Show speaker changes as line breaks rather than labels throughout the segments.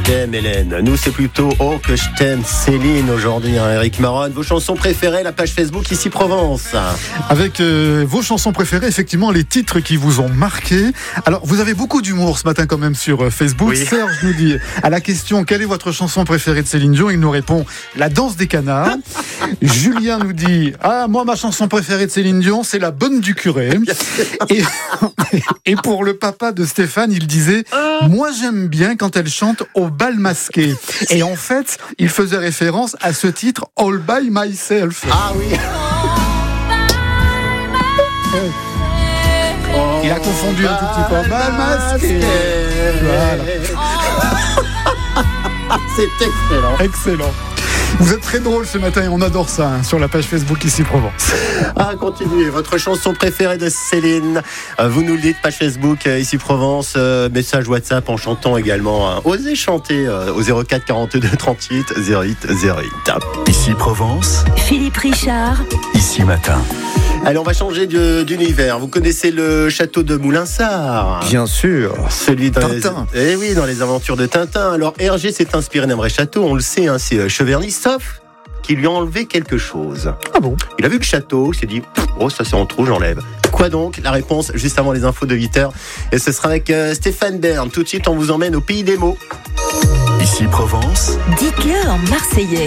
t'aime Hélène. Nous c'est plutôt Oh que je t'aime Céline aujourd'hui, Eric Maron. Vos chansons préférées, la page Facebook Ici Provence.
Avec vos chansons préférées, effectivement les titres qui vous ont marqué. Alors vous avez beaucoup d'humour ce matin quand même sur Facebook.
Oui.
Serge nous dit à la question quelle est votre chanson préférée de Céline Dion, il nous répond La danse des canards. Julien nous dit moi ma chanson préférée de Céline Dion c'est La bonne du curé. Et pour le papa de Stéphane, il disait moi j'aime bien quand elle chante Au bal masqué. Et en fait, il faisait référence à ce titre All by myself.
Ah oui.
Il a confondu un tout petit peu. Au bal masqué. Voilà.
C'est excellent.
Excellent. Vous êtes très drôle ce matin et on adore ça sur la page Facebook Ici Provence.
Continuez, votre chanson préférée de Céline. Vous nous le dites, page Facebook Ici Provence, message WhatsApp en chantant également. Osez chanter au 04 42 38 08 08.
Ici Provence,
Philippe Richard.
Ici Matin.
Allez, on va changer d'univers. Vous connaissez le château de Moulinsart ?
Bien sûr.
Celui dans
Tintin.
dans les aventures de Tintin. Alors Hergé s'est inspiré d'un vrai château, on le sait, c'est Cheverny, sauf qu'il lui a enlevé quelque chose.
Ah bon ?
Il a vu le château, il s'est dit ça c'est en trop, j'enlève. Quoi donc ? La réponse juste avant les infos de 8h. Et ce sera avec Stéphane Bern. Tout de suite, on vous emmène au pays des mots.
Ici Provence,
Dites-le en marseillais.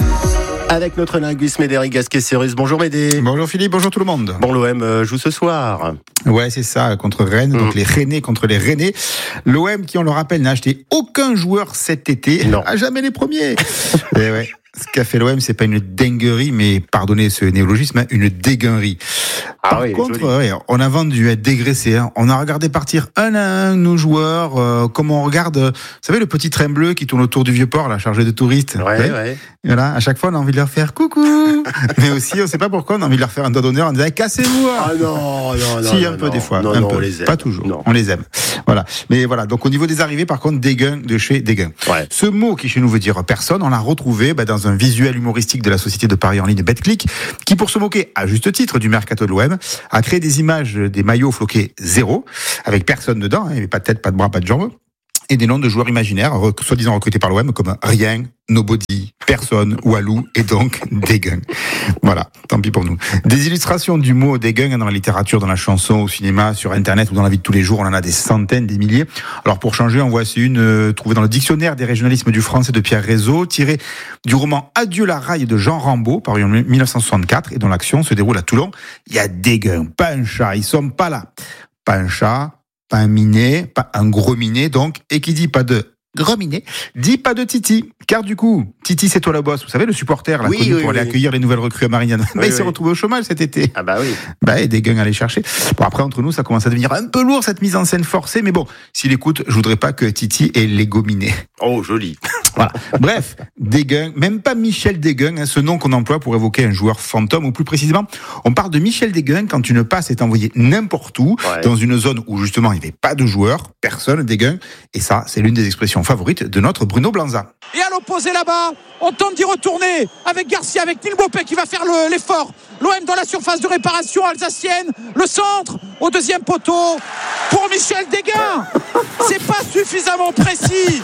Avec notre linguiste Médéric Gasquet-Cérus. Bonjour Médé.
Bonjour Philippe, bonjour tout le monde.
Bon, l'OM joue ce soir.
Ouais, c'est ça, contre Rennes, donc les Rennais contre les Rennais. L'OM, qui on le rappelle, n'a acheté aucun joueur cet été.
Non.
À jamais les premiers. Et ouais. Ce qu'a fait l'OM, c'est pas une dinguerie, mais pardonnez ce néologisme, une dégueunerie. Par contre, on a vendu, être dégraissé. On a regardé partir un à un nos joueurs, comme on regarde, vous savez, le petit train bleu qui tourne autour du Vieux-Port, là, chargé de touristes.
Ouais.
Voilà, à chaque fois, on a envie de leur faire coucou. Mais aussi, on sait pas pourquoi, on a envie de leur faire un doigt d'honneur en disant cassez-vous.
Ah non.
Si, un peu des fois.
Non,
un
non,
peu.
on les aime.
Pas toujours.
Non.
On les aime. Voilà. Mais voilà. Donc, au niveau des arrivées, par contre, dégueun de chez dégueun.
Ouais.
Ce mot qui chez nous veut dire personne, on l'a retrouvé dans un visuel humoristique de la société de paris en ligne BetClick, qui, pour se moquer à juste titre du mercato de l'OM, a créé des images des maillots floqués 0, avec personne dedans, il n'y avait pas de tête, pas de bras, pas de jambes, et des noms de joueurs imaginaires, soi-disant recrutés par l'OM, comme Rien, Nobody, Personne, Walou, et donc Dégueun. Voilà, tant pis pour nous. Des illustrations du mot Dégueun dans la littérature, dans la chanson, au cinéma, sur Internet ou dans la vie de tous les jours, on en a des centaines, des milliers. Alors pour changer, en voici une trouvée dans le dictionnaire des régionalismes du français de Pierre Rézeau, tirée du roman Adieu la raille de Jean Rambaud, paru en 1964, et dont l'action se déroule à Toulon. Il y a Dégueun, pas un chat, ils sont pas là. Pas un chat, pas un minet, pas un gros minet, donc, et qui dit pas de gros minet, dit pas de Titi. Car du coup, Titi, c'est toi la bosse. Vous savez, le supporter, là, connu pour aller accueillir les nouvelles recrues à Marignane. Il s'est retrouvé au chômage cet été.
Ah bah oui.
Et des gueuns à aller chercher. Bon, après, entre nous, ça commence à devenir un peu lourd, cette mise en scène forcée. Mais bon, s'il écoute, je voudrais pas que Titi ait l'ego miné.
Oh, joli.
Voilà. Bref, Dégueun, même pas Michel Dégueun, ce nom qu'on emploie pour évoquer un joueur fantôme, ou plus précisément, on parle de Michel Dégueun quand une passe est envoyée n'importe où, dans une zone où justement il n'y avait pas de joueur, personne, Dégueun. Et ça, c'est l'une des expressions favorites de notre Bruno Blanza.
Et à l'opposé là-bas, on tente d'y retourner avec Garcia, avec Neil Baupé qui va faire l'effort. L'OM dans la surface de réparation alsacienne, le centre au deuxième poteau pour Michel Dégueun. C'est pas suffisamment précis.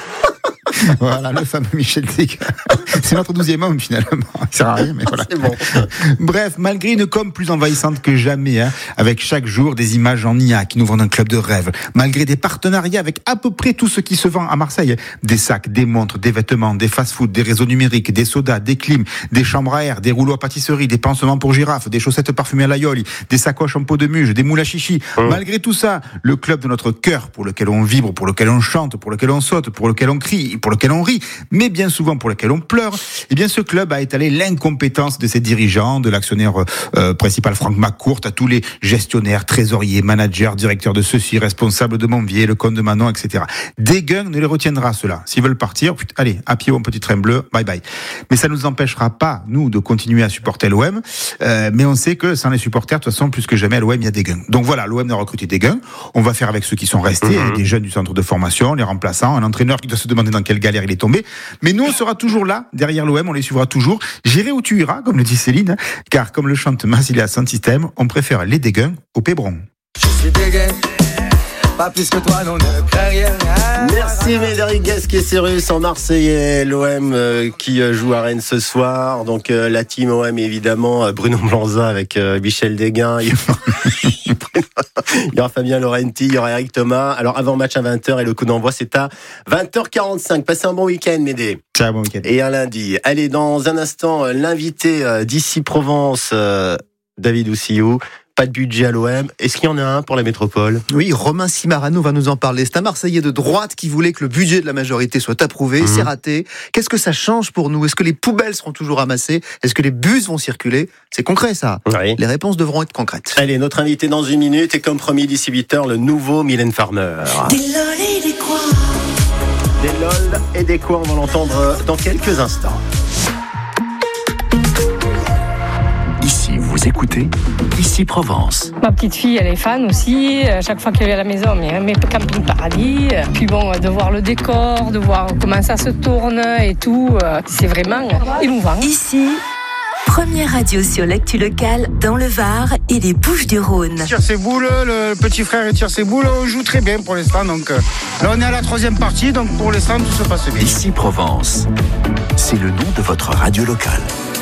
Voilà, le fameux Michel Dégueun. C'est notre 12e homme finalement. Il sert à rien, mais voilà.
C'est bon.
Bref, malgré une com plus envahissante que jamais, avec chaque jour des images en IA qui nous vendent un club de rêve, malgré des partenariats avec à peu près tout ce qui se vend à Marseille, des sacs, des montres, des vêtements, des fast-food, des réseaux numériques, des sodas, des clims, des chambres à air, des rouleaux à pâtisserie, des pansements pour girafes, des chaussettes parfumées à l'aïoli, des sacoches en peau de muge, des moules à chichi. Malgré tout ça, le club de notre cœur, pour lequel on vibre, pour lequel on chante, pour lequel on saute, pour lequel on crie, pour lequel on rit, mais bien souvent pour lequel on pleure, eh bien ce club a étalé l'incompétence de ses dirigeants, de l'actionnaire principal Franck McCourt, à tous les gestionnaires, trésoriers, managers, directeurs de ceci, responsables de Montvier, le comte de Manon, etc. Dégueun ne les retiendra, ceux-là. S'ils veulent partir, allez, à pied ou un petit train bleu, bye bye. Mais ça ne nous empêchera pas, nous, de continuer à supporter l'OM, mais on sait que sans les supporters, de toute façon, plus que jamais, à l'OM, il y a Dégueun. Donc voilà, l'OM a recruté Dégueun. On va faire avec ceux qui sont restés, avec des jeunes du centre de formation, les remplaçants, un entraîneur qui doit se demander dans quelle galère il est tombé. Mais nous, on sera toujours là, derrière l'OM, on les suivra toujours. J'irai où tu iras, comme le dit Céline, car comme le chante Massilia Sound System, on préfère les Déguens au Pébron.
Je suis dégain, Pas plus que toi, non, ne crains rien.
Merci Médéric Gasquet-Cérus en Marseillais, l'OM qui joue à Rennes ce soir. Donc la team OM évidemment, Bruno Blanza avec Michel Desgain. Il y aura Fabien Laurenti, il y aura Eric Thomas. Alors avant match à 20h et le coup d'envoi c'est à 20h45. Passez un bon week-end Médé.
Ciao, bon week-end.
Et un lundi. Allez, dans un instant, l'invité d'Ici Provence, David Oussiou. Pas de budget à l'OM. Est-ce qu'il y en a un pour la métropole ?
Oui, Romain Simarano va nous en parler. C'est un Marseillais de droite qui voulait que le budget de la majorité soit approuvé. C'est raté. Qu'est-ce que ça change pour nous ? Est-ce que les poubelles seront toujours ramassées ? Est-ce que les bus vont circuler ? C'est concret ça.
Oui.
Les réponses devront être concrètes.
Allez, notre invité dans une minute et comme promis d'ici 8h, le nouveau Mylène Farmer.
Des lol et des quoi ?
Des lol et des quoi, on va l'entendre dans quelques instants.
Ici, vous écoutez Ici Provence.
Ma petite fille, elle est fan aussi. Chaque fois qu'elle vient à la maison, mais camping paradis. Puis bon, de voir le décor, de voir comment ça se tourne et tout, c'est vraiment émouvant.
Ici, première radio sur l'actu locale dans le Var et les Bouches-du-Rhône.
Il tire ses boules, le petit frère il tire ses boules, on joue très bien pour l'instant. Donc là on est à la 3e partie, donc pour l'instant tout se passe bien.
Ici Provence, c'est le nom de votre radio locale.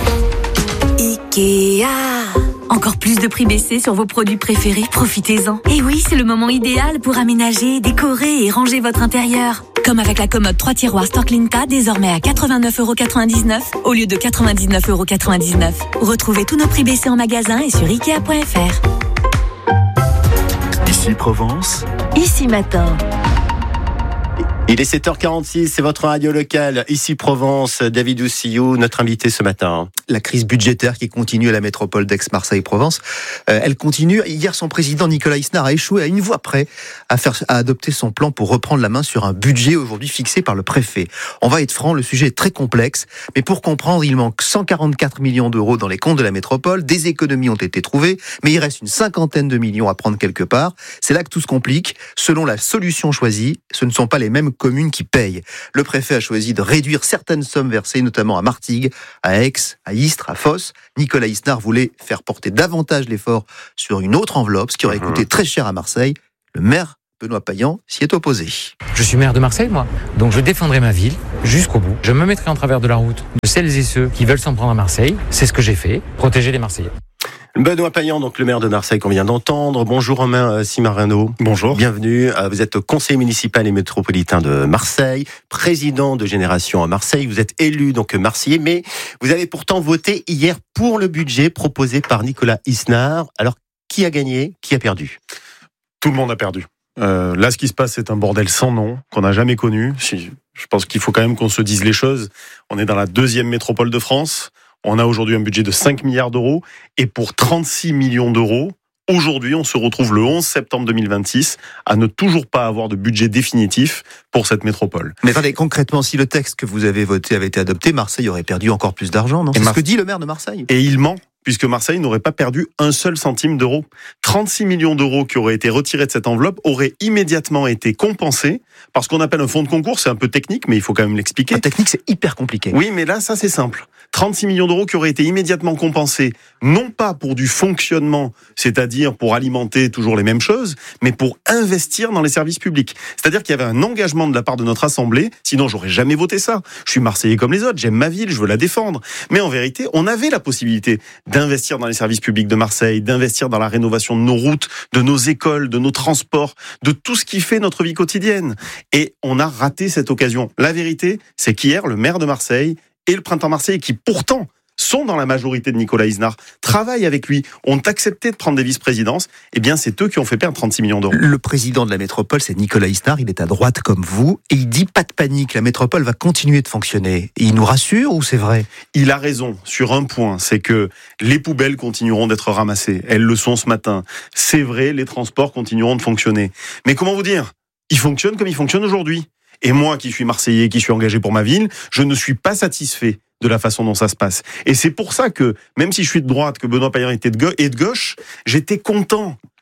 Ikea. Encore plus de prix baissés sur vos produits préférés, profitez-en. Et oui, c'est le moment idéal pour aménager, décorer et ranger votre intérieur. Comme avec la commode 3 tiroirs Storklinka, désormais à 89,99€ au lieu de 99,99€. Retrouvez tous nos prix baissés en magasin et sur Ikea.fr.
Ici Provence,
Ici matin.
Il est 7h46, c'est votre radio locale, Ici Provence, David Oussiou, notre invité ce matin.
La crise budgétaire qui continue à la métropole d'Aix-Marseille-Provence, elle continue. Hier, son président Nicolas Isnard a échoué à une voix près à adopter son plan pour reprendre la main sur un budget aujourd'hui fixé par le préfet. On va être franc, le sujet est très complexe, mais pour comprendre, il manque 144 millions d'euros dans les comptes de la métropole. Des économies ont été trouvées, mais il reste une 50aine de millions à prendre quelque part. C'est là que tout se complique. Selon la solution choisie, ce ne sont pas les mêmes communes qui payent. Le préfet a choisi de réduire certaines sommes versées, notamment à Martigues, à Aix, à Istres, à Fos. Nicolas Isnard voulait faire porter davantage l'effort sur une autre enveloppe, ce qui aurait coûté très cher à Marseille. Le maire Benoît Payan s'y est opposé.
Je suis maire de Marseille, moi, donc je défendrai ma ville jusqu'au bout. Je me mettrai en travers de la route de celles et ceux qui veulent s'en prendre à Marseille. C'est ce que j'ai fait, protéger les Marseillais.
Benoît Payan, donc le maire de Marseille qu'on vient d'entendre. Bonjour Romain Simarano.
Bonjour.
Bienvenue. Vous êtes conseiller municipal et métropolitain de Marseille, président de Génération à Marseille. Vous êtes élu donc marseillais, mais vous avez pourtant voté hier pour le budget proposé par Nicolas Isnard. Alors, qui a gagné ? Qui a perdu ?
Tout le monde a perdu. Là, ce qui se passe, c'est un bordel sans nom, qu'on n'a jamais connu. Je pense qu'il faut quand même qu'on se dise les choses. On est dans la 2e métropole de France. On a aujourd'hui un budget de 5 milliards d'euros. Et pour 36 millions d'euros, aujourd'hui, on se retrouve le 11 septembre 2026 à ne toujours pas avoir de budget définitif pour cette métropole.
Mais attendez, concrètement, si le texte que vous avez voté avait été adopté, Marseille aurait perdu encore plus d'argent, non ? C'est ce que dit le maire de Marseille.
Et il ment, puisque Marseille n'aurait pas perdu un seul centime d'euro. 36 millions d'euros qui auraient été retirés de cette enveloppe auraient immédiatement été compensés par ce qu'on appelle un fonds de concours. C'est un peu technique, mais il faut quand même l'expliquer.
La technique, c'est hyper compliqué.
Oui, mais là, ça, c'est simple. 36 millions d'euros qui auraient été immédiatement compensés, non pas pour du fonctionnement, c'est-à-dire pour alimenter toujours les mêmes choses, mais pour investir dans les services publics. C'est-à-dire qu'il y avait un engagement de la part de notre Assemblée, sinon j'aurais jamais voté ça. Je suis Marseillais comme les autres, j'aime ma ville, je veux la défendre. Mais en vérité, on avait la possibilité d'investir dans les services publics de Marseille, d'investir dans la rénovation de nos routes, de nos écoles, de nos transports, de tout ce qui fait notre vie quotidienne. Et on a raté cette occasion. La vérité, c'est qu'hier, le maire de Marseille et le Printemps Marseillais, qui pourtant sont dans la majorité de Nicolas Isnard, travaillent avec lui, ont accepté de prendre des vice-présidences, eh bien c'est eux qui ont fait perdre 36 millions d'euros.
Le président de la métropole, c'est Nicolas Isnard, il est à droite comme vous, et il dit pas de panique, la métropole va continuer de fonctionner. Et il nous rassure ou c'est vrai ?
Il a raison sur un point, c'est que les poubelles continueront d'être ramassées. Elles le sont ce matin. C'est vrai, les transports continueront de fonctionner. Mais comment vous dire ? Ils fonctionnent comme ils fonctionnent aujourd'hui. Et moi, qui suis Marseillais, qui suis engagé pour ma ville, je ne suis pas satisfait de la façon dont ça se passe. Et c'est pour ça que, même si je suis de droite, que Benoît Payan était de gauche, j'étais content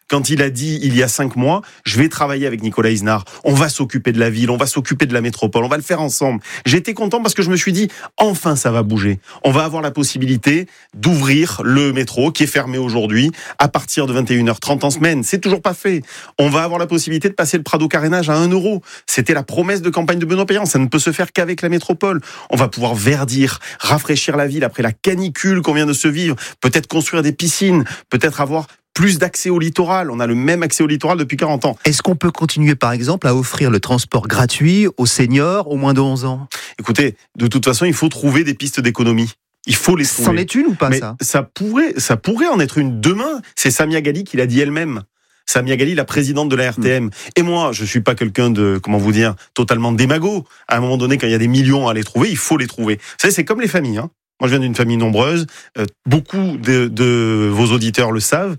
quand il a dit il y a 5 mois, je vais travailler avec Nicolas Isnard, on va s'occuper de la ville, on va s'occuper de la métropole, on va le faire ensemble. J'étais content parce que je me suis dit, enfin ça va bouger. On va avoir la possibilité d'ouvrir le métro qui est fermé aujourd'hui à partir de 21h30 en semaine. C'est toujours pas fait. On va avoir la possibilité de passer le Prado carénage à 1 euro. C'était la promesse de campagne de Benoît Payan. Ça ne peut se faire qu'avec la métropole. On va pouvoir verdir, rafraîchir la ville après la canicule qu'on vient de se vivre. Peut-être construire des piscines, peut-être avoir plus d'accès au littoral. On a le même accès au littoral depuis 40 ans.
Est-ce qu'on peut continuer, par exemple, à offrir le transport gratuit aux seniors aux moins de 11 ans ?
Écoutez, de toute façon, il faut trouver des pistes d'économie. Il faut les trouver.
C'en est une ou pas,
mais
ça
pourrait en être une demain. C'est Samia Ghali qui l'a dit elle-même. Samia Ghali, la présidente de la RTM. Et moi, je suis pas quelqu'un de, totalement démago. À un moment donné, quand il y a des millions à les trouver, il faut les trouver. Vous savez, c'est comme les familles, hein. Moi, je viens d'une famille nombreuse. Beaucoup de vos auditeurs le savent.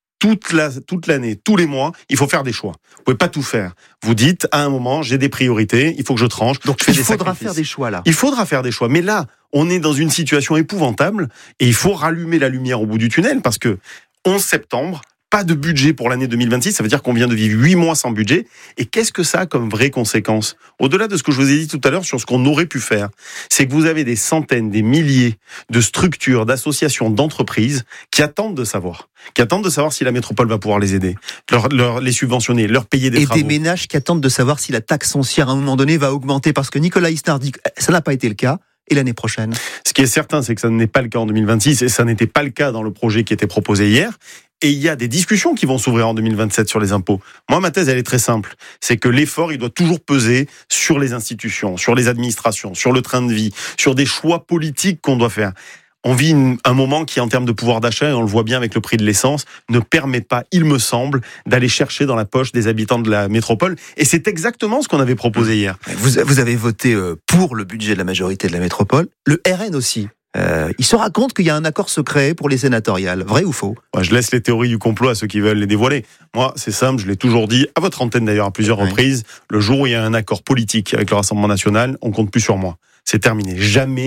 Toute l'année, tous les mois, il faut faire des choix. Vous pouvez pas tout faire. Vous dites, à un moment, j'ai des priorités, il faut que je tranche.
Donc il faudra faire des choix là.
Il faudra faire des choix. Mais là, on est dans une situation épouvantable et il faut rallumer la lumière au bout du tunnel parce que 11 septembre, pas de budget pour l'année 2026, ça veut dire qu'on vient de vivre 8 mois sans budget. Et qu'est-ce que ça a comme vraie conséquence ? Au-delà de ce que je vous ai dit tout à l'heure sur ce qu'on aurait pu faire, c'est que vous avez des centaines, des milliers de structures, d'associations, d'entreprises qui attendent de savoir si la métropole va pouvoir les aider, les subventionner, leur payer des travaux.
Et des ménages qui attendent de savoir si la taxe foncière à un moment donné va augmenter parce que Nicolas Isnard dit que ça n'a pas été le cas. Et l'année prochaine ?
Ce qui est certain, c'est que ça n'est pas le cas en 2026 et ça n'était pas le cas dans le projet qui était proposé hier. Et il y a des discussions qui vont s'ouvrir en 2027 sur les impôts. Moi, ma thèse, elle est très simple. C'est que l'effort, il doit toujours peser sur les institutions, sur les administrations, sur le train de vie, sur des choix politiques qu'on doit faire. On vit un moment qui, en termes de pouvoir d'achat, et on le voit bien avec le prix de l'essence, ne permet pas, il me semble, d'aller chercher dans la poche des habitants de la métropole. Et c'est exactement ce qu'on avait proposé hier.
Vous avez voté pour le budget de la majorité de la métropole. Le RN aussi. Il se raconte qu'il y a un accord secret pour les sénatoriales. Vrai ou faux ?
Je laisse les théories du complot à ceux qui veulent les dévoiler. Moi, c'est simple, je l'ai toujours dit, à votre antenne d'ailleurs à plusieurs reprises, le jour où il y a un accord politique avec le Rassemblement national, on compte plus sur moi. C'est terminé.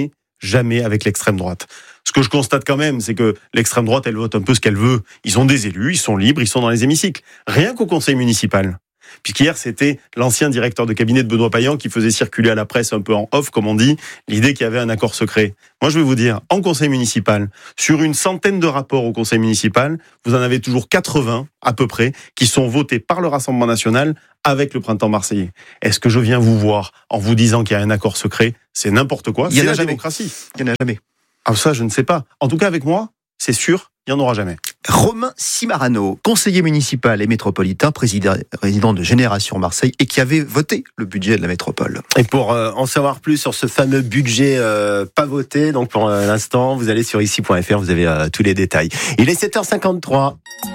Jamais avec l'extrême droite. Ce que je constate quand même, c'est que l'extrême droite, elle vote un peu ce qu'elle veut. Ils ont des élus, ils sont libres, ils sont dans les hémicycles. Rien qu'au conseil municipal. Puisqu'hier, c'était l'ancien directeur de cabinet de Benoît Payan qui faisait circuler à la presse un peu en off, comme on dit, l'idée qu'il y avait un accord secret. Moi, je vais vous dire, en conseil municipal, sur une centaine de rapports au conseil municipal, vous en avez toujours 80, à peu près, qui sont votés par le Rassemblement national avec le printemps marseillais. Est-ce que je viens vous voir en vous disant qu'il y a un accord secret ? C'est n'importe quoi. C'est la démocratie.
Il n'y en a jamais.
Ah, ça, je ne sais pas. En tout cas, avec moi, c'est sûr, il n'y en aura jamais.
Romain Cimarano, conseiller municipal et métropolitain, président de Génération Marseille et qui avait voté le budget de la métropole.
Et pour en savoir plus sur ce fameux budget pas voté, donc pour l'instant, vous allez sur ici.fr, vous avez tous les détails. Il est 7h53.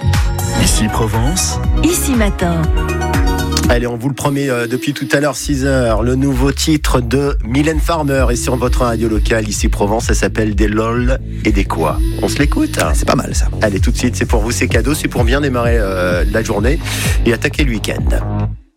Ici Provence.
Ici Matin.
Allez, on vous le promet depuis tout à l'heure, 6h, le nouveau titre de Mylène Farmer est sur votre radio locale, ici Provence, ça s'appelle Des LOL et des quoi. On se l'écoute, hein ?
C'est pas mal ça.
Allez, tout de suite, c'est pour vous, c'est cadeau, c'est pour bien démarrer la journée et attaquer le week-end.